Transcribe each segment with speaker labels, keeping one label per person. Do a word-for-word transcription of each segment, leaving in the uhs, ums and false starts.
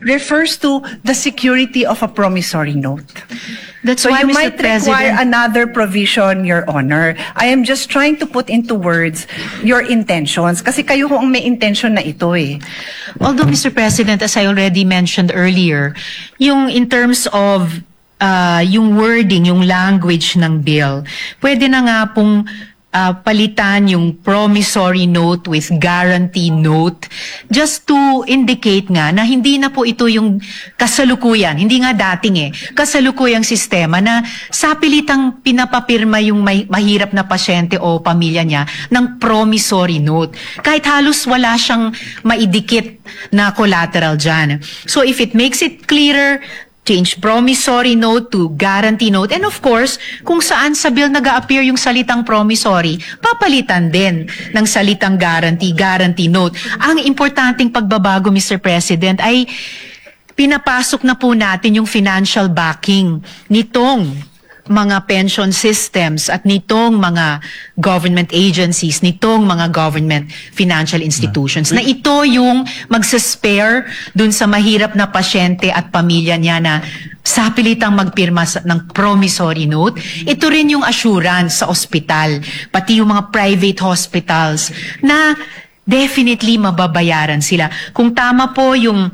Speaker 1: refers to the security of a promissory note.
Speaker 2: That's
Speaker 1: So
Speaker 2: why,
Speaker 1: you
Speaker 2: Mister
Speaker 1: might require
Speaker 2: President,
Speaker 1: another provision, Your Honor. I am just trying to put into words your intentions. Kasi kayo ho ang may intention na ito eh.
Speaker 2: although Mister President, as I already mentioned earlier, yung in terms of uh, yung wording, yung language ng bill, pwede na nga pong uh, palitan yung promissory note with guarantee note just to indicate nga na hindi na po ito yung kasalukuyan, hindi nga dating eh, kasalukuyang sistema na sapilitang pinapapirma yung may, mahirap na pasyente o pamilya niya ng promissory note. Kahit halos wala siyang maidikit na collateral dyan. So if it makes it clearer, change promissory note to guarantee note. And of course, kung saan sa bill nag-a-appear yung salitang promissory, papalitan din ng salitang guarantee, guarantee note. Ang importanteng pagbabago, Mister President, ay pinapasok na po natin yung financial backing nitong mga pension systems at nitong mga government agencies, nitong mga government financial institutions, na ito yung magsaspare dun sa mahirap na pasyente at pamilya niya na sapilitang magpirma sa, ng promissory note. Ito rin yung assurance sa ospital, pati yung mga private hospitals na definitely mababayaran sila. Kung tama po yung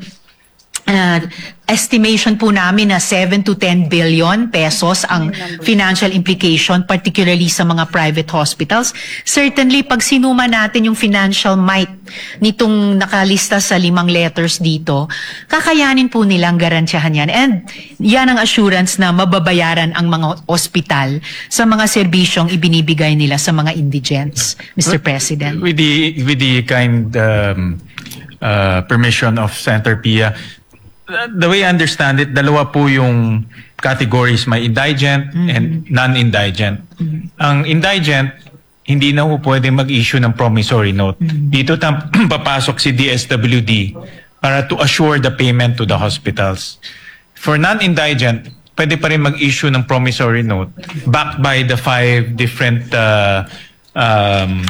Speaker 2: Uh, estimation po namin na seven to ten billion pesos ang financial implication, particularly sa mga private hospitals. Certainly, pag sinuma natin yung financial might nitong nakalista sa limang letters dito, kakayanin po nilang garantyahan yan. And yan ang assurance na mababayaran ang mga ospital sa mga serbisyong ibinibigay nila sa mga indigents, Mister President.
Speaker 3: With the, with the kind um, uh, permission of Senator Pia, the way I understand it, dalawa po yung categories, may indigent mm-hmm. and non-indigent. Mm-hmm. Ang indigent, hindi na po pwede mag-issue ng promissory note. Mm-hmm. Dito tam papasok si D S W D para to assure the payment to the hospitals. For non-indigent, pwede pa rin mag-issue ng promissory note backed by the five different uh, um,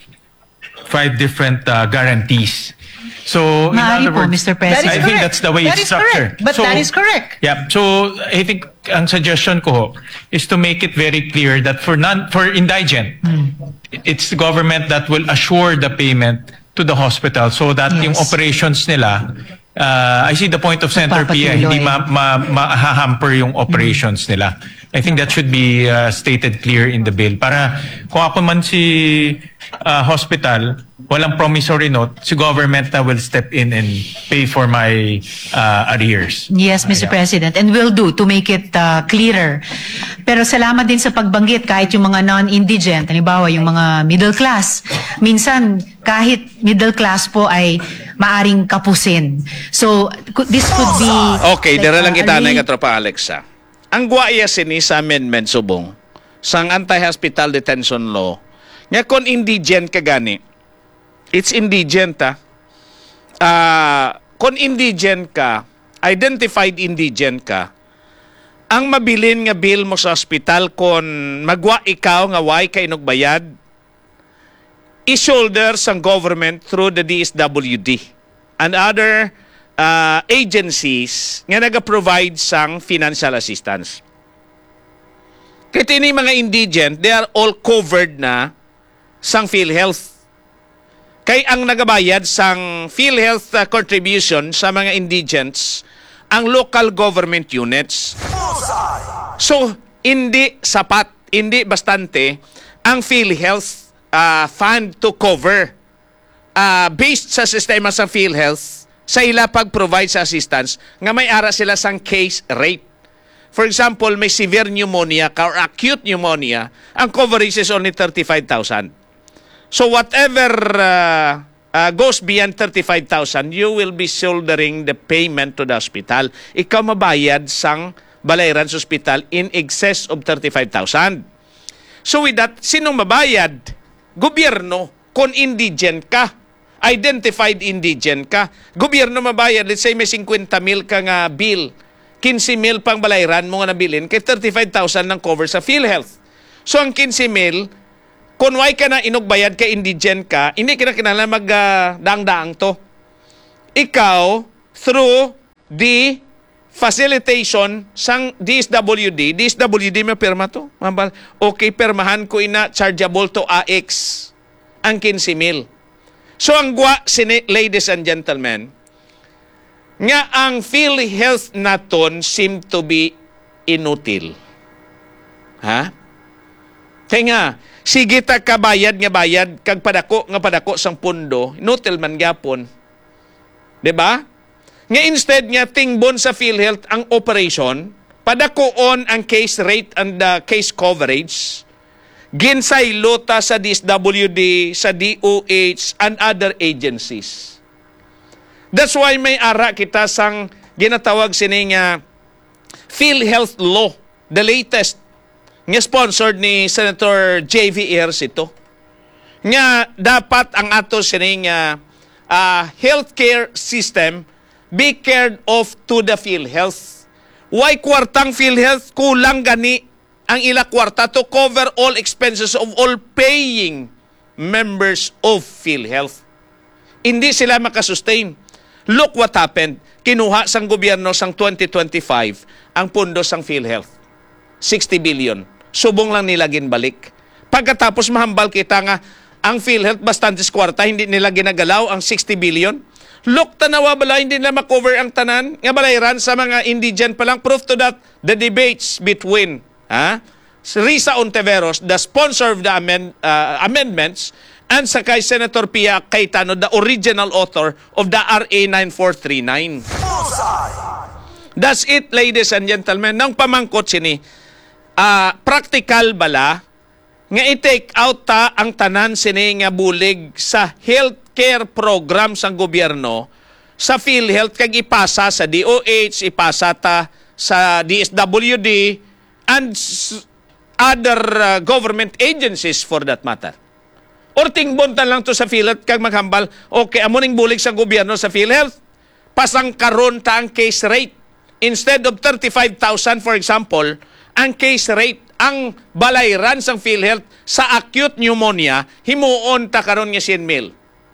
Speaker 3: five different uh, guarantees. So, in
Speaker 2: Maari
Speaker 3: other
Speaker 2: po,
Speaker 3: words,
Speaker 2: Mister President.
Speaker 3: I think that's the way
Speaker 1: That
Speaker 3: it's
Speaker 1: is
Speaker 3: structured.
Speaker 1: correct. But
Speaker 3: so,
Speaker 1: that is correct.
Speaker 3: Yeah. So, I think ang suggestion ko ho is to make it very clear that for non for indigent, hmm. it's the government that will assure the payment to the hospital so that
Speaker 2: Yes.
Speaker 3: yung operations nila, uh, I see the point of Senator Pia, hindi ma, ma, ma-hamper yung operations hmm. nila. I think that should be uh, stated clear in the bill. Para kung ako man si uh, hospital, walang promissory note, si government na will step in and pay for my uh, arrears.
Speaker 2: Yes, Mister
Speaker 3: Uh, yeah.
Speaker 2: President, and will do to make it uh, clearer. Pero salamat din sa pagbanggit kahit yung mga non-indigent, halimbawa yung mga middle class. Minsan, kahit middle class po ay maaring kapusin. So, this could be...
Speaker 4: Okay,
Speaker 2: like,
Speaker 4: dira lang
Speaker 2: uh,
Speaker 4: kita na
Speaker 2: a-
Speaker 4: yung katropa Alexa. Ang guaya sini sa amendment subong sang anti-hospital detention law nga kon indigent ka gani, it's indigent ha. Uh, kon indigent ka, identified indigent ka, ang mabilin nga bill mo sa hospital kon magwa ikaw nga way kay bayad, i-shoulder sang government through the D S W D and other Uh, agencies nga naga-provide sang financial assistance. Kaya tini mga indigent, they are all covered na sang PhilHealth. Kaya ang nagabayad sang PhilHealth uh, contribution sa mga indigents, ang local government units. So, hindi sapat, hindi bastante ang PhilHealth uh, fund to cover. Uh, based sa sistema sa PhilHealth, sa ila pag-provide sa assistance, nga may ara sila sang case rate. For example, may severe pneumonia ka or acute pneumonia, ang coverage is only thirty-five thousand. So whatever uh, uh, goes beyond thirty-five thousand, you will be shouldering the payment to the hospital. Ikaw mabayad sang balayran sa hospital in excess of thirty-five thousand. So with that, sinong mabayad? Gobyerno, kung indigent ka, identified indigent ka, gobyerno mabayad. Let's say may fifty mil ka nga bill, fifteen mil pang balayran mo nga nabilin, kay thirty-five thousand ng cover sa PhilHealth. So ang fifteen mil, kung way ka na inugbayad ka, indigent ka, hindi ka na kinala mag-daang-daang to. Ikaw, through the facilitation sang D S W D. D S W D may perma to. Mambal, okay, permahan ko ina chargeable to A X ang fifteen mil. So ang gwa, sini, ladies and gentlemen, nga ang PhilHealth naton seem to be inutil. Ha? Kaya nga, sige ta kabayad nga bayad, kag padako nga padako sang pundo, inutil man gyapon. Diba? Nga instead nga tingbon sa PhilHealth ang operation, padakoon ang case rate and the case coverage, ginsaylo ta sa D S W D, sa D O H, and other agencies. That's why may ara kita sang ginatawag sini nga PhilHealth Law, the latest, nga sponsored ni Senator J V Ejercito. Nga dapat ang ato sini nga uh, healthcare system be cared of to the PhilHealth. Why kwartang PhilHealth? Kulang gani ang ila kwarta to cover all expenses of all paying members of PhilHealth. Hindi sila makasustain. Look what happened. Kinuha sang gobyerno sang twenty twenty-five ang pundo sang PhilHealth. sixty billion. Subong lang nila ginbalik. Pagkatapos mahambal kita nga ang PhilHealth bastantes kwarta, hindi nila ginagalaw ang sixty billion. Look, tanawa bala, hindi nila makover ang tanan. Nga balayran sa mga indigent pa lang. Proof to that, the debates between ha, Risa Ontiveros, the sponsor of the amend, uh, amendments, and sa kay Senator Pia Cayetano, the original author of the R A ninety-four thirty-nine. That's it, ladies and gentlemen. Nang pamangkot sini, uh, practical bala, nga i-take out ta ang tanan sini nga bulig sa healthcare program sang gobyerno, sa PhilHealth, kag ipasa sa D O H, ipasa ta sa D S W D, and other uh, government agencies for that matter. Or tingbon ta lang to sa PhilHealth kag maghambal, okay, amo ning bulig sa gobyerno sa PhilHealth, pasangkaron ta ang case rate. Instead of thirty-five thousand, for example, ang case rate, ang balayran sang PhilHealth sa acute pneumonia, himuon ta karon nga one mil.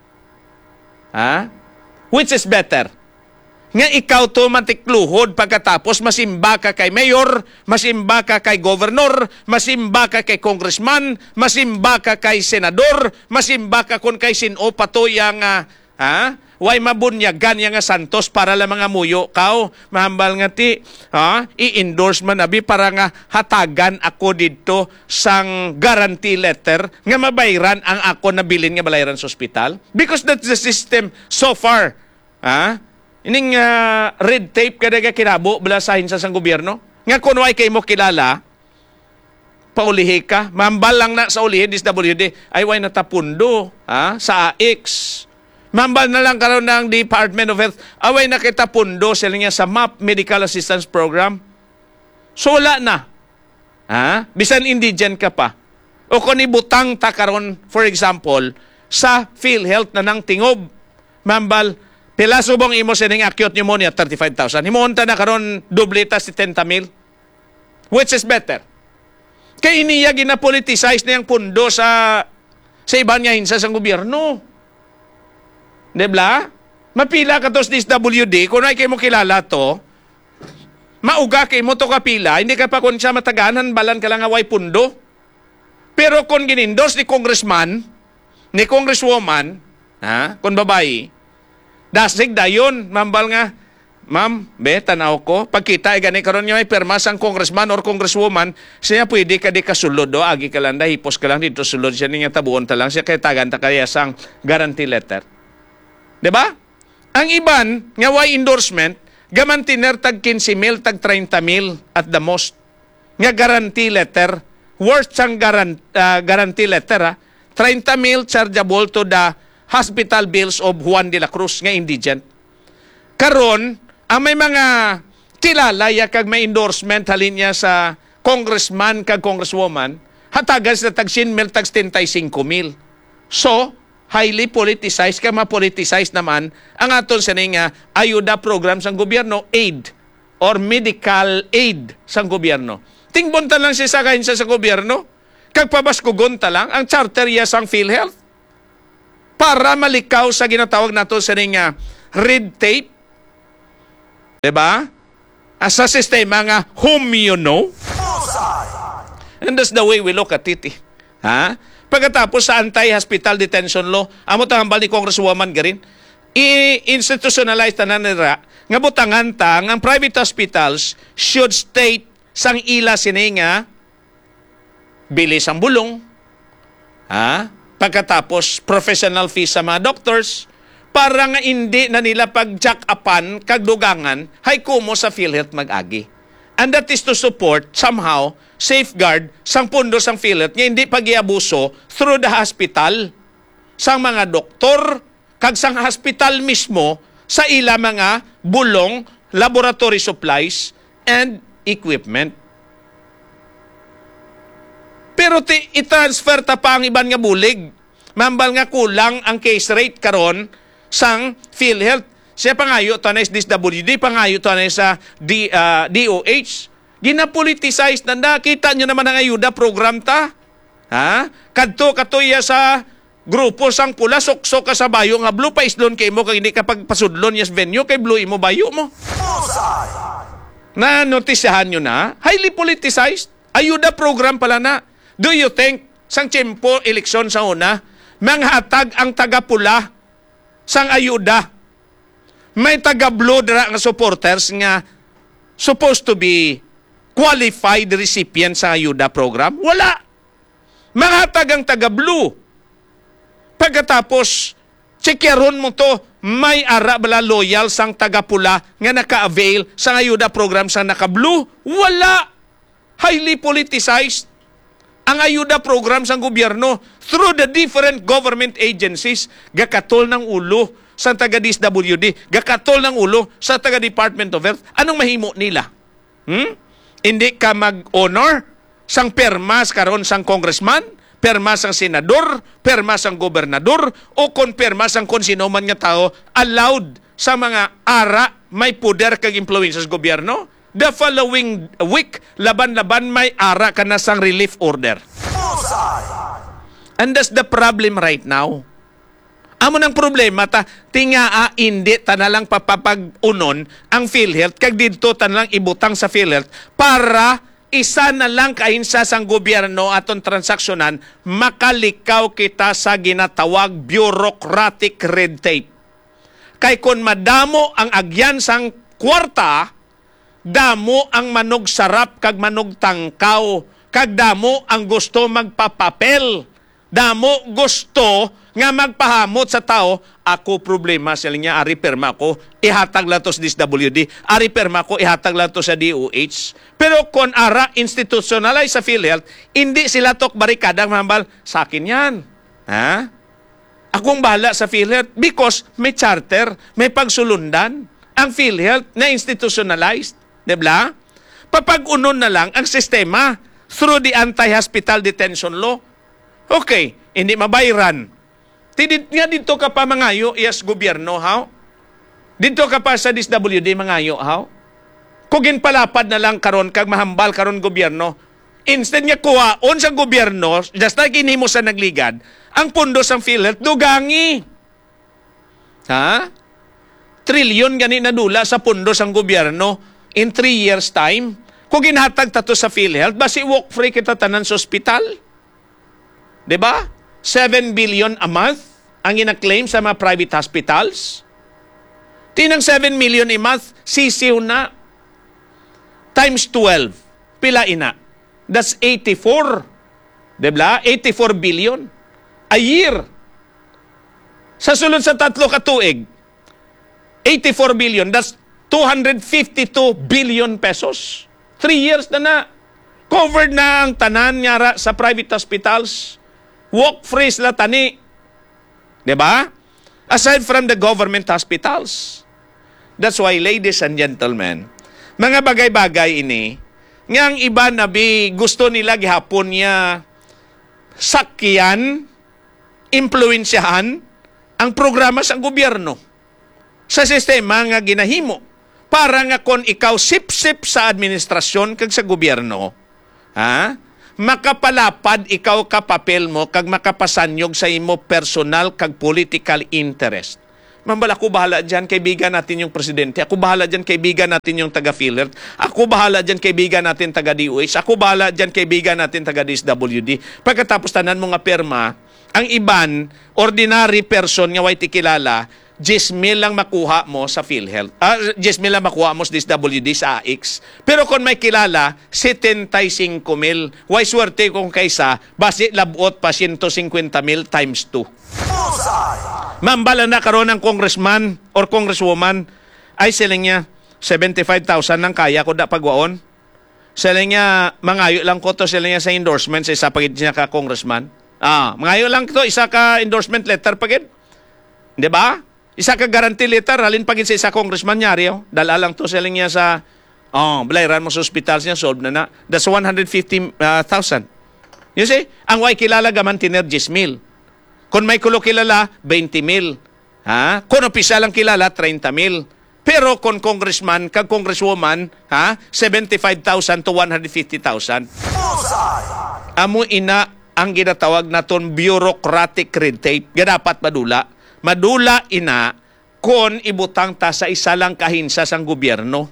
Speaker 4: Ha? Which is better? Nga ikaw to matikluhod pagkatapos masimba ka kay mayor, masimba ka kay governor, masimba ka kay congressman, masimba ka kay senador, masimba ka kun kay sino patoy ang uh, ha? Way mabunyagan yang nga santos para la mga muyo kaw, mahambal nga ti, ha? I-endorse man abi para nga hatagan ako dito sang guarantee letter nga mabayran ang ako na bilin nga balayran sa ospital. Because that's the system so far. Ha? Ining uh, red tape kada ka kinabo balasahin sa sang gobyerno. Nga kung way kay mo kilala, paulihi ka, mambal lang na sa ulihi, D S W D, ay way natapundo ha? Sa A X. Mambal na lang karon ng Department of Health, away na kita pundo sila niya sa M A P Medical Assistance Program. So wala na. Ha? Bisan indigent ka pa. O kung ibutang ta karon, for example, sa PhilHealth na nang tingob, mambal, pila subong imo sining acute pneumonia, thirty-five thousand. Himonta na karon dubleta si ten mil. Which is better? Kaya iniya gina-politicize na yung pundo sa sa iban nga hinsa sa gobyerno. Dibla? Mapila ka to sa D S W D, kung ay kayo mo kilala to, mauga kayo mo to kapila, hindi ka pa kung siya mataganan, balan ka lang away pundo. Pero kung ginindos ni congressman, ni congresswoman, ha, kung babae, dasig dayon, mambal nga, ma'am, be, tanaw ko, pagkita, ay gani karon niya may perma sang congressman or congresswoman, siya pwede ka di kasulod do, agi ka lang, hipos ka lang dito, sulod siya niya tabuon ta lang, siya kaya tagan ta kaya sang guarantee letter. Diba? Ang iban, nga way endorsement, gaman tiner tag fifteen mil, tag thirty mil at the most. Nga guarantee letter, worth sang garant, uh, guarantee letter, ha? thirty mil chargeable to the hospital bills of Juan de la Cruz, nga indigent. Karon, ang may mga kilala ya kag may endorsement halin niya sa congressman kag congresswoman, hatagan sa tag one mil, tag seventy-five mil. So, highly politicized, ka ma-politicize naman ang aton sa nga ayuda program sang gobyerno, aid or medical aid sang gobyerno. Tingbonta lang siya sa kain sa gobyerno, kagpabaskugon ta lang ang charter ya sang PhilHealth para malikaw sa ginatawag nato sa nga red tape. Diba? As sa sistema nga, whom you know. And that's the way we look at it. Eh. Ha? Pagkatapos sa anti-hospital detention law, amo tambal ni Congresswoman garin, i-institutionalize tanan nila nga butangan ta ang private hospitals should state sang ila sini nga bilis ang bulong. Ha? Pagkatapos professional fees sa mga doctors, para nga hindi na nila pag-jack-upan kagdugangan hay kumo sa PhilHealth mag-agi. And that is to support, somehow, safeguard sang pundo sang PhilHealth nga hindi pag-iabuso through the hospital sang mga doktor kag sang hospital mismo sa ila mga bulong, laboratory supplies, and equipment. Pero ti, i-transfer ta pa ang iban nga bulig. Mambal nga kulang ang case rate karon sang PhilHealth. Siya pangayo to na S D W D, pangayo to na sa D, uh, D O H. Ginapoliticize na nakita nyo naman ang ayuda program ta. Ha? Kadto katuya sa grupo sang pula, sokso ka sa bayo nga blue pa islon kay mo kag hindi ka pagpasudlon yes venue kay blue imo bayo mo. Na notisyahan nyo na, highly politicized. Ayuda program pala na. Do you think sang tiyempo eleksyon sa una, manghatag ang taga-pula sang ayuda? May taga-blue dra nga supporters nga supposed to be qualified recipient sa ayuda program? Wala. Manghatag ang taga-blue. Pagkatapos, checkeron mo to, may ara bala loyal sang taga-pula nga naka-avail sa ayuda program sa naka-blue? Wala. Highly politicized ang ayuda program sang gobyerno through the different government agencies, gakatol ng ulo sa taga-D S W D, gakatol ng ulo sa taga-Department of Health. Anong mahimo nila? Hmm? Hindi ka mag-honor sang permas karon sang congressman, permas sang senador, permas sang gobernador, o kon permas sang kung sino man nga tao allowed sa mga ara may poder kag influence sa gobyerno? The following week, laban-laban may ara ka na sang relief order. And that's the problem right now. Amo ng problema ta, tingaa hindi ta na lang papapag-unon ang PhilHealth, kag dito ta na lang ibutang sa PhilHealth para isa na lang kainsa sang gobyerno aton transaksyonan, makalikaw kita sa ginatawag bureaucratic red tape. Kay kun madamo ang agyan sang kwarta, damo ang manog sarap kag manog tangkaw, kag damo ang gusto magpapapel, damo gusto nga magpahamot sa tao. Ako problema sa linya, ari perma ko ihatag lang to sa D S W D, ari perma ko ihatag lang to sa D O H. Pero kon ara institutionalize sa PhilHealth, hindi sila tok barikadang mahambal sa akin yan. Ha? Akong bahala sa PhilHealth because may charter, may pagsulundan ang PhilHealth na institutionalized. Diba? Papag-unon na lang ang sistema through the anti-hospital detention law. Okay, hindi mabayran. Tidit nga dito ka pa mangayo iyas gobyerno, how? Dito ka pa sa D S W D mangayo, how? Kugin palapad na lang karon kag mahambal karon gobyerno. Instead nga kuhaon sa gobyerno, just like inimo sa nagligad, ang pundo sang PhilHealth dugangi. Ha? Trilyon gani na dula sa pundo sang gobyerno in three years time. Kung ginhatag tato sa PhilHealth, basi walk free kita tanan sa ospital. Diba? seven billion a month ang ina-claim sa mga private hospitals. Tinang seven million a month, sisiw na. Times twelve. Pila ina? That's eighty-four. Diba? eighty-four billion. A year. Sa sulod sa tatlo katuig, eighty-four billion. That's two hundred fifty-two billion pesos. Three years na na. Covered na ang tanan nyara sa private hospitals. Walk free sila tani. Diba? Aside from the government hospitals. That's why, ladies and gentlemen, mga bagay-bagay ini, ngang iba na bi gusto nila gihapon niya sakyan, impluensyahan ang programa sa gobyerno sa sistema nga ginahimo para nga kon ikaw sip-sip sa administrasyon kag sa gobyerno, ha? Makapalapad ikaw ka papel mo kag makapasanyog sa imo personal kag political interest. Mambal, ako bahala dyan, kaibigan natin yung presidente. Ako bahala dyan, kaibigan natin yung taga-PhilHealth. Ako bahala dyan, kaibigan natin taga-D O H. Ako bahala dyan, kaibigan natin taga-D S W D. Pagkatapos tanan mo nga perma, ang iban, ordinary person nga way tikilala, ten mil lang makuha mo sa PhilHealth. Ah, ten mil lang makuha mo sa D S W D sa A X. Pero kung may kilala, seventy-five mil. Way swerte kung kaysa, basi labot pa one hundred fifty mil times two. Mambala na karon ng congressman or congresswoman, ay sila niya, seventy-five thousand nang kaya ko da pagwaon. Sila niya, mangayo lang ko to sila niya sa endorsement sa isa pagid niya ka congressman. Ah, mangayo lang to isa ka endorsement letter pagid. Di ba? Isa ka guarantee letter, halin pagid sa isa congressman nyari, oh. Dala lang to sila niya sa, oh, balayran mo sa hospital niya, solve na na. That's one hundred fifty thousand. You see? Ang way kilala gaman tiner ten mil. Kung may kulo kilala, twenty mil. Ha? Kung opisa lang kilala, thirty mil. Pero kung congressman, kag congresswoman, ha? seventy-five thousand to one hundred fifty thousand. Amo ina ang ginatawag naton bureaucratic red tape. Gadapat madula. Madula ina kung ibutang ta sa isa lang kahinsa sang gobyerno.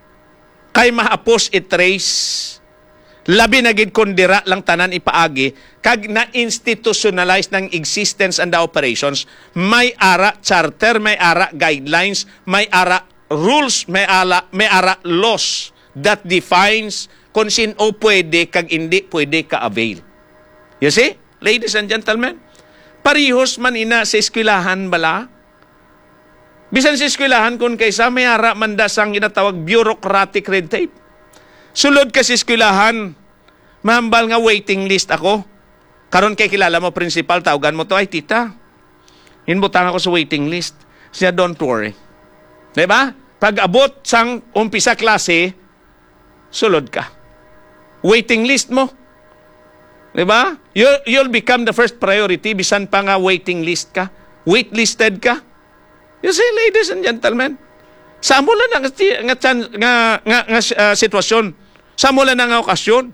Speaker 4: Kay mahapos i-trace. Labi na gid kun dira lang tanan ipaagi kag na-institutionalize ng existence and the operations, may ara charter, may ara guidelines, may ara rules, may ara, may ara laws that defines kung sino pwede kag hindi pwede ka-avail. You see? Ladies and gentlemen, parihos man ina sa eskwelahan bala. Bisan sa eskwelahan kung kaysa may ara manda sang ginatawag bureaucratic red tape. Sulod ka sa eskwelahan, mahambal nga waiting list ako. Karon kay kilala mo principal, tawagan mo to, ay tita, hinbutang ako sa waiting list. Siya, don't worry. Diba? Pag abot sang umpisa klase, sulod ka. Waiting list mo. Diba? You'll, you'll become the first priority, bisan pa nga waiting list ka. Waitlisted ka. You see, ladies and gentlemen, sa mula na nga, nga, nga, nga, nga uh, sitwasyon, sa mula na nga okasyon.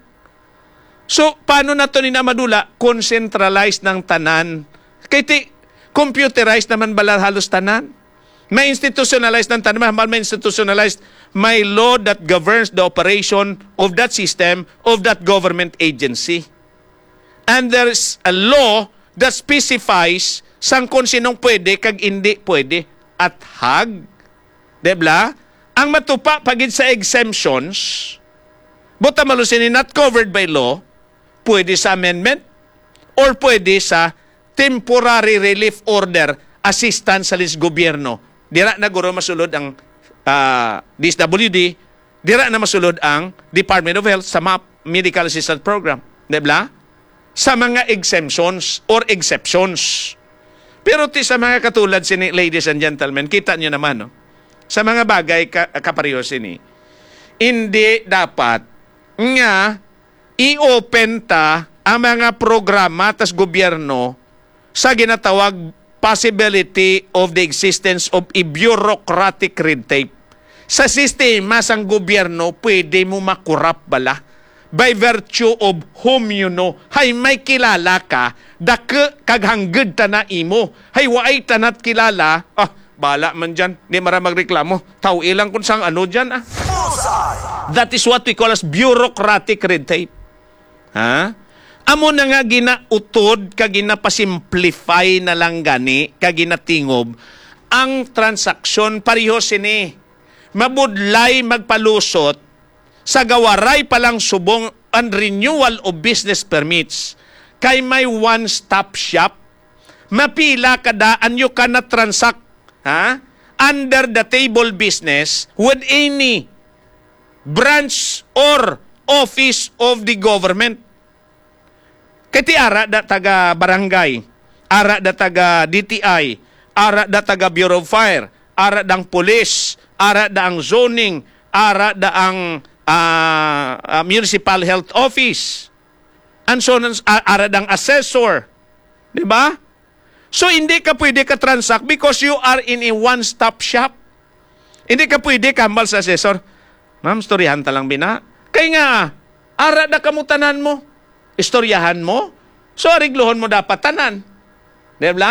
Speaker 4: So, paano na ito ninamadula? Concentralized ng tanan. Kaya ti, computerized naman bala halos tanan. May institutionalized ng tanan. May institutionalized. May law that governs the operation of that system, of that government agency. And there's a law that specifies sang kung sinong pwede kag hindi pwede. At hag, debla, ang matupa pagid sa exemptions, buta malusini not covered by law, pwede sa amendment or pwede sa temporary relief order assistance sa lis gobyerno. Dira na guro masulod ang uh, D S W D, dira na masulod ang Department of Health sa M A P, Medical Assistance Program. Debla? Sa mga exemptions or exceptions. Pero ti sa mga katulad sini, ladies and gentlemen, kita nyo naman, no? Sa mga bagay ka, kapariho sini, hindi dapat nga i-open ta ang mga programa tas gobyerno sa ginatawag possibility of the existence of a bureaucratic red tape. Sa sistema sang gobyerno, pwede mo makurap bala by virtue of whom you know. Hay may kilala ka, dake kaghangged ta na imo. Hay waay tanat kilala, ah, bala man dyan, di mara magreklamo. Tao ilang kung sang ano dyan, ah. That is what we call as bureaucratic red tape. Ha? Amo na nga ginautod, ka ginapasimplify na lang gani, ka ginatingob, ang transaksyon pariho sini. Mabudlay magpalusot sa gawaray palang subong ang renewal of business permits. Kay may one-stop shop, mapila kada anyo ka na transact, ha? Under the table business with any branch or office of the government. Kati ara da taga barangay, ara da taga D T I, ara da taga Bureau of Fire, ara dang police, ara da ang zoning, ara da ang uh, uh, municipal health office, and so on, uh, ara dang assessor. Diba? So hindi ka pwede ka transact because you are in a one-stop shop. Hindi ka pwede kambal sa assessor. Ma'am, storyahan talang bina. Kaya nga, ara da kamutanan mo. Istoryahan mo. So, ariglohon mo dapat tanan. Diba?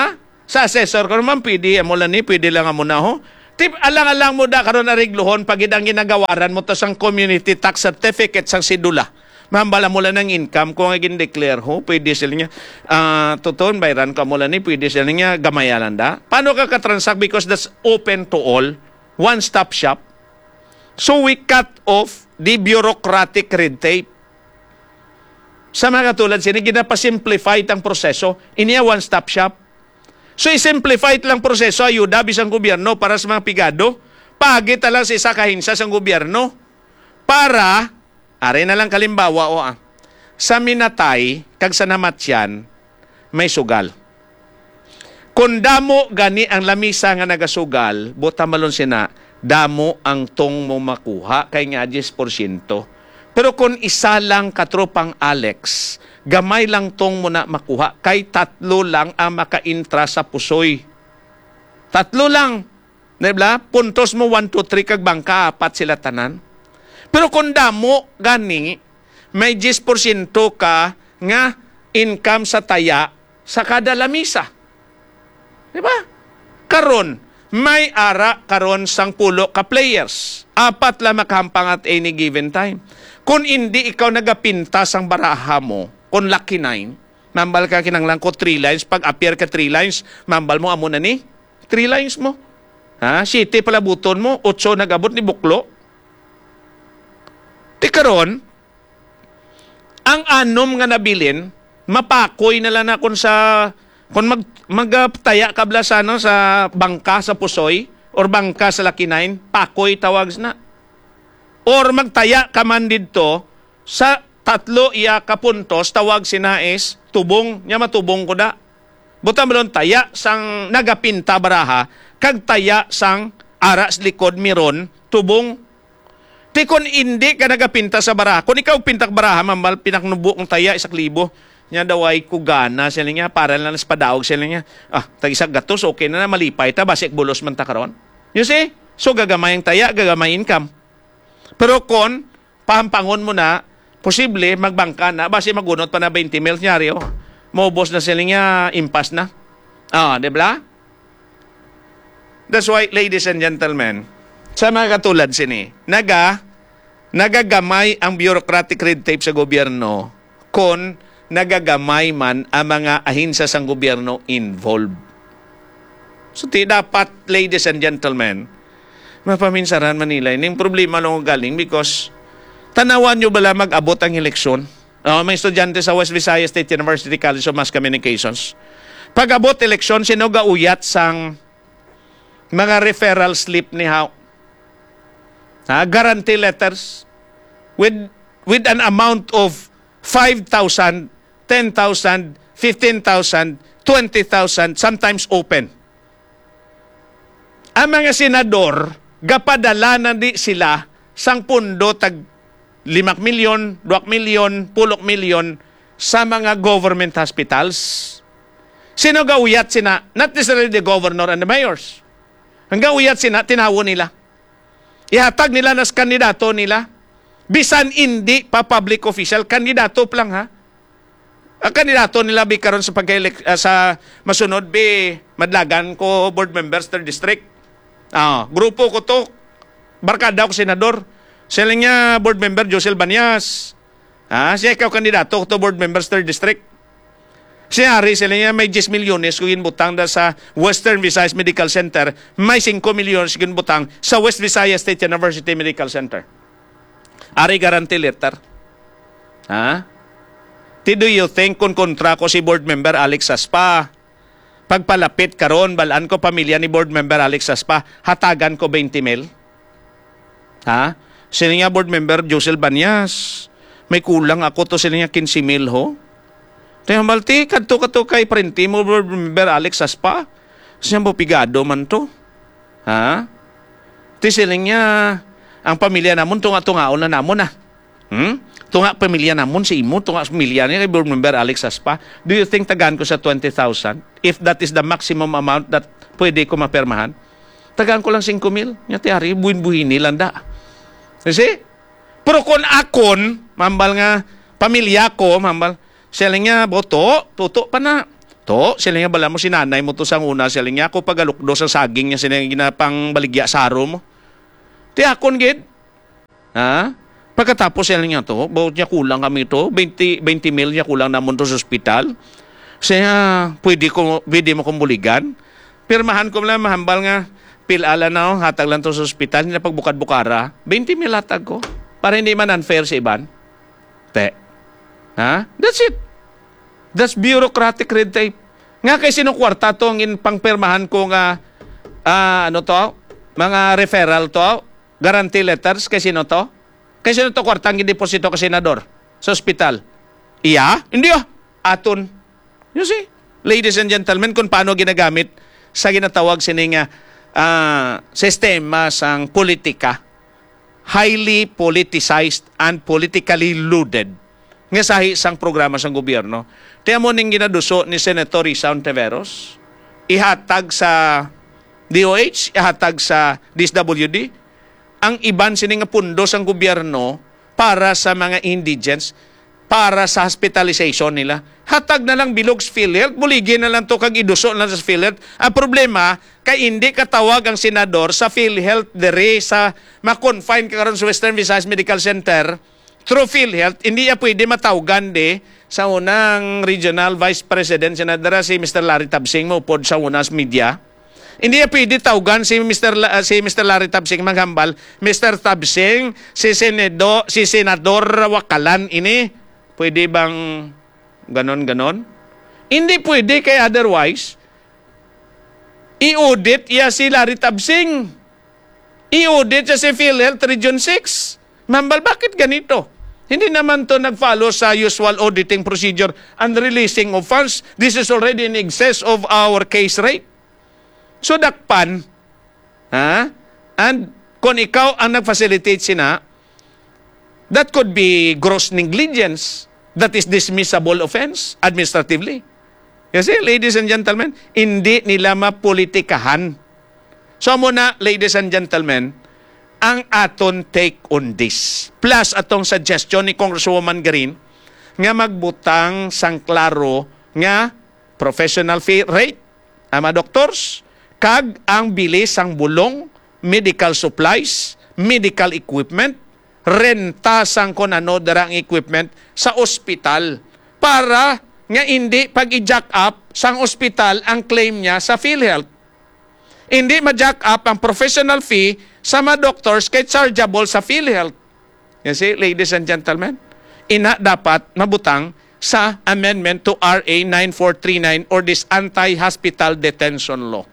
Speaker 4: Sa assessor ko naman, pwede mo lang ni, pwede lang mo na ho. Tip, alang-alang mo da karon arigluhon pag ang ginagawaran mo to sang community tax certificate sang sidula. Mahambala mo lang ng income kung agin declare ho, pwede sila niya, uh, tuton, bayran ka mo lang ni, pwede sila niya, gamayalan da. Paano ka katransact? Because that's open to all, one-stop shop. So we cut off the bureaucratic red tape. Sa mga katulad sila, ginapasimplify ang proseso, iniya one-stop shop. So i-simplify lang proseso, ayuda bisang gobyerno para sa mga pigado, pagit lang sa isa kahinsa sa gobyerno, para are na lang kalimbawa o ah, sa minatay, kag sa namatyan, may sugal. Kung damo gani ang lamisa nga nagasugal, buta malon sina, damo ang tong mo makuha, kay nga ten porsyento. Pero kung isa lang katropang Alex, gamay lang tong mo na makuha, kay tatlo lang ang makaintra sa pusoy. Tatlo lang. Diba? Puntos mo one, two, three, kag bangka, apat sila tanan. Pero kung damo, gani, may ten porsyento ka nga income sa taya sa kada lamisa. Di ba? Karon, may ara karon sang pulo ka players. Apat lang makahampang at any given time. Kung hindi ikaw nagapinta sang baraha mo, kung lucky nine, mambal ka kinanglang ko three lines, pag appear ka three lines, mambal mo amo na ni, three lines mo. Ha? City pala buton mo, otso nagabot ni buklo. Ti karon, ang anom nga nabilin, mapakoy na lang na kung sa, kung mag, magtaya kabla sa, ano, sa bangka sa pusoy, or bangka sa lucky nine, pakoy tawags na. Or magtaya ka man dito, sa tatlo iya kapuntos, tawag sinais, tubong, niya matubong ko da. Buta malon taya sang nagapinta baraha, kag taya sang aras likod miron, tubong. Ti kon hindi ka nagapinta sa baraha, kung ikaw pintak baraha, mambal pinaknubo ng taya, isak libo, niya daway kugana, sila niya, para lang sa padaog sila niya, ah, tag-isak gatos, okay na na, malipay ta, basik bulos man ta karon. You see? So gagamay ang taya, gagamay income. Pero kung pahampangon mo na, posible magbangka na, basi magunot pa na twenty mil nyari, oh. Maubos na sila niya, impas na. Ah, di ba? That's why, ladies and gentlemen, sa mga katulad sini, naga, nagagamay ang bureaucratic red tape sa gobyerno kung nagagamay man ang mga ahinsa sang gobyerno involved. So, di dapat, ladies and gentlemen, mapaminsaran Manila. Yung problema lang galing because tanawan nyo bala mag-abot ang eleksyon. Uh, may estudyante sa West Visayas State University College of Mass Communications. Pag-abot eleksyon, sino gauyat sang mga referral slip ni How? Ha? Guarantee letters with with an amount of five thousand, ten thousand, fifteen thousand, twenty thousand, sometimes open. Ang mga senador, gapadala na di sila sang pundo tag limak milyon, duwak milyon, pulok milyon sa mga government hospitals. Sino gauyat sina? Not necessarily the governor and the mayors. Ang gauyat sina, tinawo nila. Ihatag nila nas kandidato nila. Bisan hindi pa public official, kandidato lang ha. Ang kandidato nila bi karon sa pag uh, sa masunod bi madlagan ko board members third district. Ah, grupo ko to. Barkada ko senador. Sila niya board member Josel Banyas. Ah, siya ikaw kandidato ko to board members third district. Siya hari sila niya may ten milyones kung butang da sa Western Visayas Medical Center, may five milyones kung butang sa West Visayas State University Medical Center. Ari guarantee letter. Ha? Do you think kung kontra ko si board member Alex Saspa, pagpalapit karon balaan ko pamilya ni board member Alex Saspa, hatagan ko twenty mil? Ha? Sila nga board member Josel Banyas, may kulang ako to sila nga fifteen mil ho. Tayo malti, kadto-kadto kay printi mo board member Alex Saspa. Siya mo pigado man to. Ha? Ti sila nga, ang pamilya namon tunga-tungaon na namon na. Hmm? Tunga pamilya namon si imo, tunga pamilya ni kay board member Alex Saspa. Do you think tagaan ko sa twenty thousand? If that is the maximum amount that pwede ko mapermahan, tagaan ko lang five mil. Nya ti ari buhin-buhin nilanda. Kasi, pero kung akon, mambal nga, pamilya ko, mambal, sila nga, boto, tuto pa na. To, sila nga bala mo sinanay mo to sang una, sila nga ako pagalukdo sa saging niya, sila nga ginapang baligya sa aro mo. Ti akon gid. Ha? Pagkatapos sila nga to, bawat niya kulang kami to, twenty, twenty mil niya kulang namon to sa ospital. Siya, pwede, ko, pwede mo kong buligan. Pirmahan ko lang, mahambal nga, pilala na, oh, hatag lang to sa ospital, nila pagbukad-bukara, twenty mil hatag ko. Para hindi man unfair sa iban. Te. Ha? That's it. That's bureaucratic red tape. Nga kay sinong kwarta to ang pangpirmahan ko nga uh, ano to? Mga referral to? Guarantee letters kay sino to? Kay sino to kwarta ang deposito kay senador sa ospital? Iya? Hindi ah. Aton. You see? Ladies and gentlemen, kung paano ginagamit sa ginatawag sining uh, sistema sang politika, highly politicized and politically loaded nga sahi sang programa sang gobyerno. Tiyan mo ning ginaduso ni Senator Risa Ontiveros, ihatag sa D O H, ihatag sa D S W D, ang iban sining nga pundo sang gobyerno para sa mga indigents, para sa hospitalization nila. Hatag na lang bilog sa PhilHealth, buligin na lang to kag iduso na sa PhilHealth. Ang problema, kay hindi katawag ang senador sa PhilHealth dere sa ma-confine ka karon sa Western Visayas Medical Center through PhilHealth, hindi ya pwede matawgan de sa unang regional vice president senador si Mister Larry Tabsing mo pod sa unas media. Hindi ya pwede tawgan si Mister La, uh, si Mister Larry Tabsing maghambal, Mister Tabsing, si Senado, si Senador Wakalan ini. Pwede bang ganon-ganon? Hindi pwede kay otherwise i-audit ya si Larry Tabsing. I-audit ya si PhilHealth Region six. Mambal, bakit ganito? Hindi naman to nag-follow sa usual auditing procedure and releasing of funds. This is already in excess of our case rate. So, dakpan, ha? And kung ikaw ang nag-facilitate sina, that could be gross negligence. That is dismissible offense administratively. Kasi, ladies and gentlemen, hindi nila mapolitikahan. So, muna, ladies and gentlemen, ang aton take on this. Plus, atong suggestion ni Congresswoman Green nga magbutang sang klaro nga professional fee rate, ama doctors, kag ang bilis sang bulong, medical supplies, medical equipment, renta sang kon ano darang equipment sa ospital para nga hindi pag i-jack up sang ospital ang claim niya sa PhilHealth. Hindi ma-jack up ang professional fee sa mga doctors kay chargeable sa PhilHealth. You see, ladies and gentlemen, ina dapat mabutang sa amendment to R A nine four three nine or this anti-hospital detention law.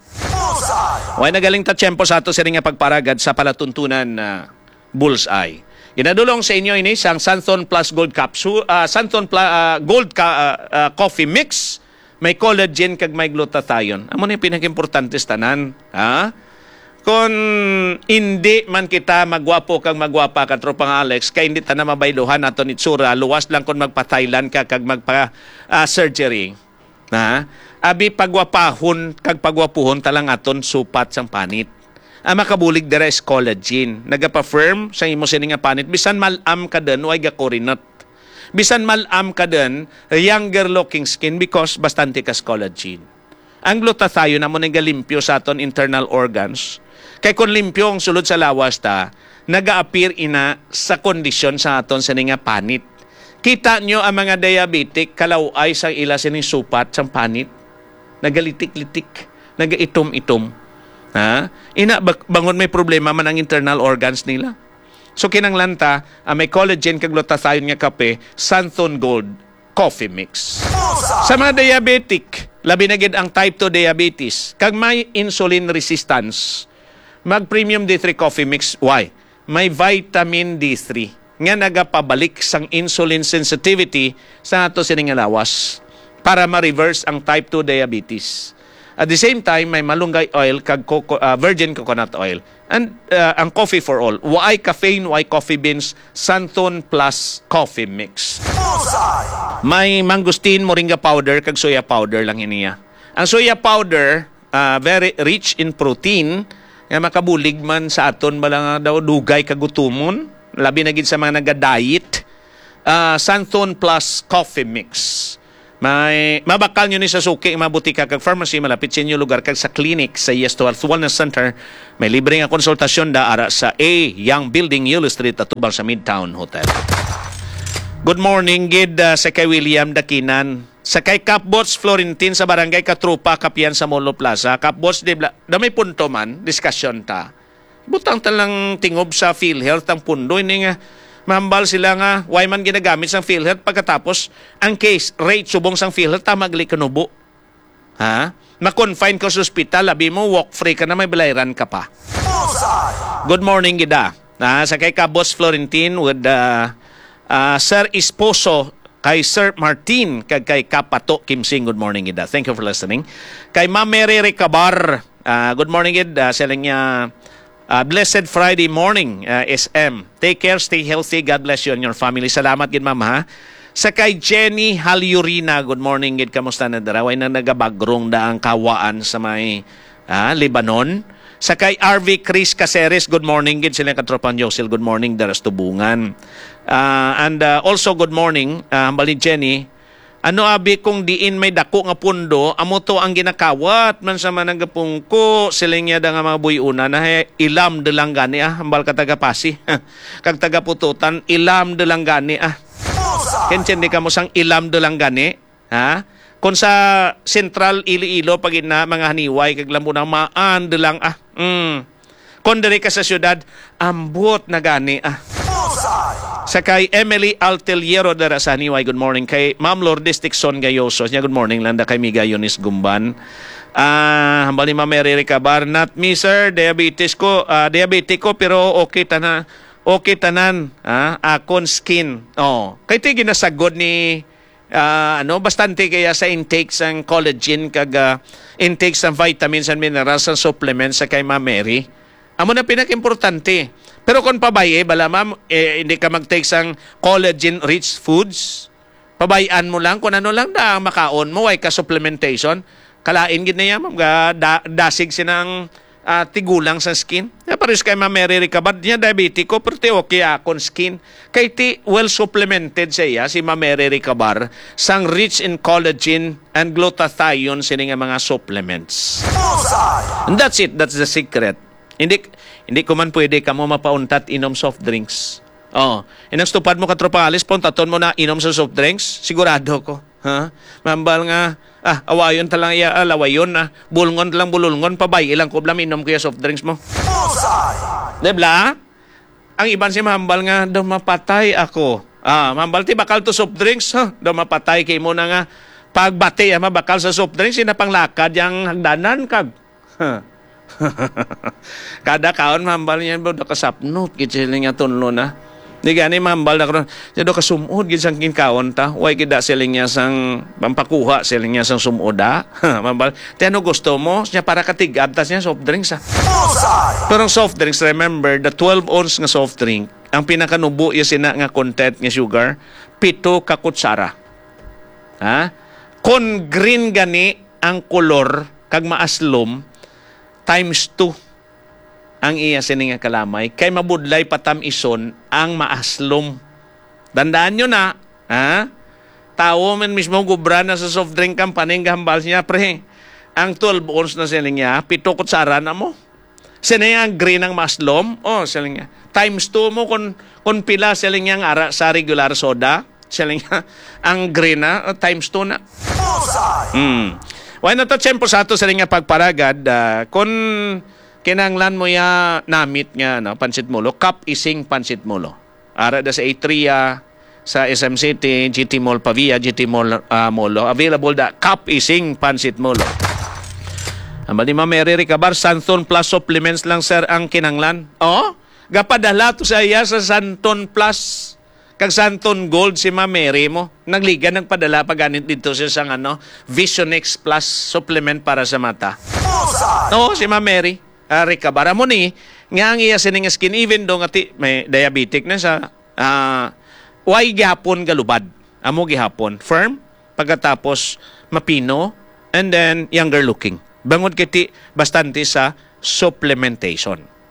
Speaker 4: Way nagaling ta tiyempo sa ato sa nga pagparagad sa palatuntunan na uh, bullseye. Inadulong sa inyo ini sang Santon Plus Gold Capsule, uh, Santon Plus uh, Gold ka, uh, uh, Coffee Mix. May collagen kag may glutathione. Amo ni pinaka-importante sa tanan, ha? Kung hindi man kita magwapo kag magwapa ka tropang Alex, kay hindi ta na mabayluhan naton itsura, luwas lang kung magpa-Thailand ka kag magpa uh, surgery. Ha? Abi pagwapahon kag pagwapuhon talang aton supat sang panit. Ang makabulig dira is collagen. Nagapa-firm sa imo sini nga panit bisan malam ka den way gakorinat. Bisan malam ka din, younger looking skin because bastante kas collagen. Ang glutathione na mo nang galimpyo sa aton internal organs. Kay kung limpyo ang sulod sa lawas ta, naga-appear ina sa kondisyon sa aton sa nga panit. Kita nyo ang mga diabetic, kalaway sa ila sining supat sa panit. Nagalitik-litik, naga-itom-itom. Ha? Ina, bangon may problema man ang internal organs nila. So kinanglanta, uh, may collagen kag glutathione nga kape, Santon Gold Coffee Mix. Sa mga diabetic, labi na gid ang type two diabetes, kag may insulin resistance, mag Premium D three Coffee Mix. Why? May vitamin D three nga nagapabalik sang insulin sensitivity sa ato sining lawas para ma-reverse ang type two diabetes. At the same time, may malunggay oil kag coco, uh, virgin coconut oil. And uh, ang coffee for all. Why caffeine, why coffee beans, Santon Plus Coffee Mix. May mangustin, moringa powder, kag soya powder lang iniya. Ang soya powder, uh, very rich in protein, nga makabulig man sa aton balang daw dugay kagutumon, labi na gid sa mga naga-diet. Uh, Santon Plus Coffee Mix. May mabakal nyo ni sa suki, mabutika kag pharmacy malapit sa inyo lugar kag sa clinic sa Yes to Health Wellness Center. May libre nga konsultasyon da ara sa A Young Building, Yulo Street, atubang sa Midtown Hotel. Good morning, gid uh, sa kay William Dakinan. Sa kay Capbots Florentine sa Barangay Katrupa, Kapian sa Molo Plaza. Capbots, di bla, da may punto man, discussion ta. Butang talang tingob sa PhilHealth ang pundo. Ini nga, mahambal sila nga, why man ginagamit sang PhilHealth pagkatapos ang case rate subong sang PhilHealth tamagli kanubo. Ha? Ma-confine ka sa hospital, labi mo, walk free ka na, may balayran ka pa. Good morning, gida. Ha? Sa kay Capbots Florentine with uh, uh, Sir Esposo, kay Sir Martin, kag kay Kapato Kimsing, good morning, gida. Thank you for listening. Kay Ma'am Mary Recabar, uh, good morning, gida. Selling niya, Uh, blessed Friday morning, uh, S M. Take care, stay healthy. God bless you and your family. Salamat, gid ma'am, ha? Sa kay Jenny Halyurina, good morning, gid. Kamusta na daraway na nagabagrong da ang kawaan sa may uh, Lebanon. Sa kay R V Chris Caceres, good morning, gid. Sila katropang Josil, good morning, daras tubungan. Uh, and uh, also, good morning, uh, hambali Jenny. Ano abi kung diin may dako nga pundo, amo to ang ginakawat man sa managapong ko, siling niya da nga mga buyuna na hey, ilam de lang gani ah, hambal ka taga Pasi. Kag taga Pututan, ilam de lang gani ah. Kenchen di ka mo sang ilam de lang gani, ha? Kung sa Central Iloilo pag ina mga haniway kag lambo na maan de lang ah. Mm. Kung diri ka sa syudad, ambot na gani ah. Sa kay Emily Alteliero dara sa Haniway, good morning. Kay Ma'am Lourdes Tixon Gayoso, niya good morning. Landa kay Miga Yunis Gumban. Ah, uh, hambal ni Ma'am Mary Recabar, not me sir, diabetes ko, uh, diabetic ko pero okay tanan. Okay tanan, ha? Ah, akon skin. Oh, kay ti ginasagod ni uh, ano, bastante kaya sa intake sang collagen kag uh, intake sang vitamins and minerals and supplements sa kay Ma'am Mary. Amo na pinaka-importante. Pero kung pabaye, bala ma'am, eh, hindi ka mag-take sang collagen-rich foods, pabayaan mo lang, kung ano lang na makaon mo, ay ka-supplementation, kalain gid na yan, ma'am, da, dasig sinang uh, tigulang sa skin. Ya, paris kay Ma'am Mary Recabar, niya diabetiko, pero ti okay akon skin. Kay ti well supplemented siya, si Ma'am Mary Recabar, sang rich in collagen and glutathione sini nga mga supplements. And that's it, that's the secret. Hindi hindi ko man pwede ka mo mapauntat inom soft drinks. Oh, inang stupad mo katropa alis pon taton mo na inom sa soft drinks, sigurado ko. Ha? Mambal nga ah awayon ta lang iya alawayon na ah. Bulngon lang bululngon pabay ilang kublam inom ko ya soft drinks mo. Debla? Ang iban si mambal nga daw mapatay ako. Ah, mambal ti bakal to soft drinks, ha? Daw mapatay kay mo na nga pagbati ama bakal sa soft drinks ina panglakad yang hagdanan kag. Huh. Kada kaon mambal niya do kasapnot gid sila nga tunlo na. Di gani mambal na karon. Do kasumod gid sang kinkaon ta. Way gid siling niya sang pampakuha siling niya sang sumoda. Mambal. Ti ano gusto mo? Siya para katigab tas niya soft drinks ah. Pero soft drinks, remember the twelve ounce nga soft drink, ang pinakanubo ya sina nga content nga sugar, pito ka kutsara. Ha? Kon green gani ang kolor kag maaslom times two ang iya sini nga kalamay kay mabudlay patam ison ang maaslom. Dandaan nyo na, ha? Tao man mismo gubra na sa soft drink company ng gambal niya, pre. Ang twelve ounce na siling niya, pito kutsara na mo. Sini ang green ang maaslom, oh, siling niya. Times two mo kung, kung pila siling niya ara sa regular soda, siling niya, ang green na, oh, times two na. Hmm. Why na to, tiyempo sa ato sa nga pagparagad, uh, kung kinanglan mo ya namit nga, no, pansit mulo, cup ising pansit mulo. Ara da sa Atria, sa S M City, G T Mall Pavia, G T Mall uh, Molo. Available da, cup ising pansit mulo. Ang bali Ma'am Mary Recabar, Santon Plus supplements lang sir ang kinanglan. Oh, gapadala to sa iya sa Santon Plus. Kag Santon Gold si Ma'am Mary mo, nagliga nagpadala pa ganit dito siya sang ano, Vision X Plus supplement para sa mata. No, si Ma'am Mary uh, Recabar mo ni nga ang iya sining skin even do nga ti may diabetic na sa uh, way gihapon galubad. Amo gihapon firm pagkatapos mapino and then younger looking. Bangod kiti bastante sa supplementation.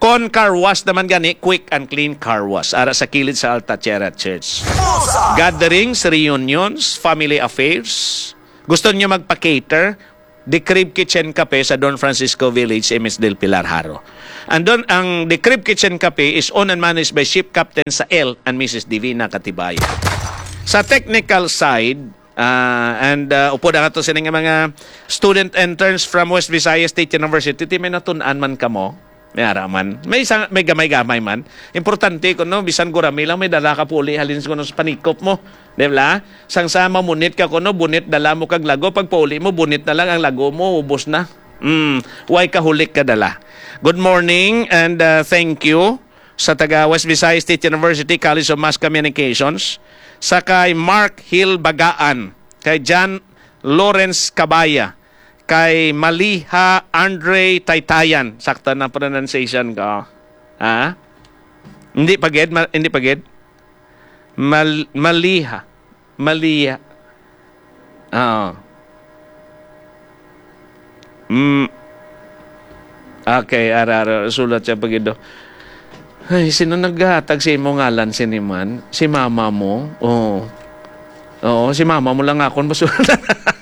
Speaker 4: Con car wash naman gani, quick and clean car wash. Ara sa kilid sa Alta Tierra Church. Gatherings, reunions, family affairs. Gusto niyo magpa-cater? The Crib Kitchen Cafe sa Don Francisco Village, M S del Pilar, Haro. And doon, ang The Crib Kitchen Cafe is owned and managed by Ship Captain Sael and Missus Divina Katibaya. Sa technical side, uh, and uh, upo na nga ito sa mga student interns from West Visayas State University, ti may natunan man kamo, may araman, may, isang, may gamay-gamay man. Importante ko, no, bisan gurami lang, may dala ka puli, halin ko no, sa panikop mo. Diba? Sang sama munit ka ko, no, bunit, dala mo kag lago, pag pauli mo, bunit na lang ang lago mo, ubos na. Mm, why kahulik ka dala? Good morning and uh, thank you sa taga West Visayas State University College of Mass Communications, sa kay Mark Hill Bagaan, kay John Lawrence Cabaya, kay Maliha Andre Taytayan. Sakto na pronunciation ko. Ha? Hindi pagid, ma- hindi pagid. Mal Maliha. Maliha. Oo. Mm. Okay, ara, ara sulat siya pagido. Ay, sino naghatag si mo ngalan siniman? Si mama mo? Oo. Oo, si mama mo lang ako masulat.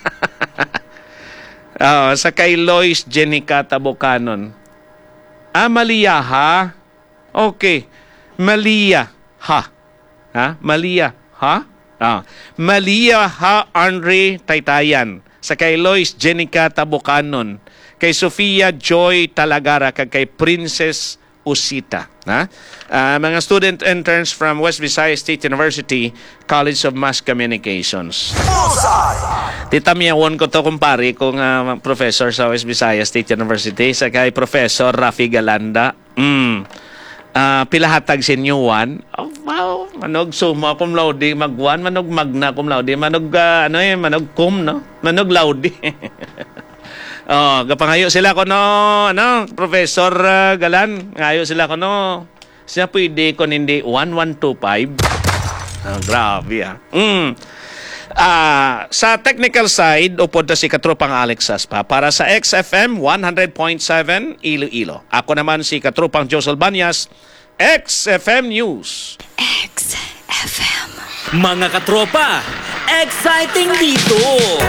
Speaker 4: Oo, sa kay Lois Jenica Tabocanon. Ah, Malia ha? Okay. Malia ha? Ha? Malia ha? Ah. Malia ha Andre Taytayan. Sa kay Lois Jenica Tabocanon. Kay Sofia Joy Talagara. Kag kay Princess Usita. Ha? Uh, mga student interns from West Visayas State University College of Mass Communications. Tita miyawon ko to kumpare kung uh, professor sa West Visayas State University sa kay Professor Rafi Galanda. Mm. Uh, pilahatag sinyuan. Oh, wow. Manog suma cum laude magwan, manog magna cum laude, manog uh, ano eh, manog cum no, manog laude. Oh, gapangayo sila ko no, ano, Professor uh, Galan, ngayo sila ko no. Siya pwede ko hindi one one two five. Oh, grabe ah. Mm. Uh, sa technical side, upod na si Katropang Alexas pa para sa X F M one hundred point seven Iloilo. Ako naman si Katropang Josel Banyas, X F M News.
Speaker 5: X F M.
Speaker 6: Mga katropa, exciting dito!